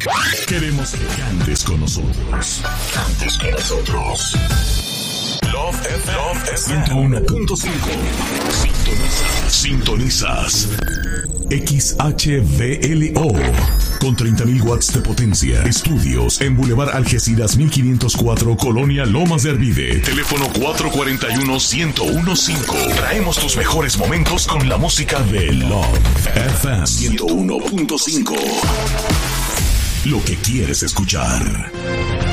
Queremos que cantes con nosotros. Cantes con nosotros. Love FM 101.5. Sintonizas. XHVLO. Con 30.000 watts de potencia. Estudios en Boulevard Algeciras 1504, Colonia Lomas de Arvide. Teléfono 441-1015. Traemos tus mejores momentos con la música de Love FM 101.5. Lo que quieres escuchar.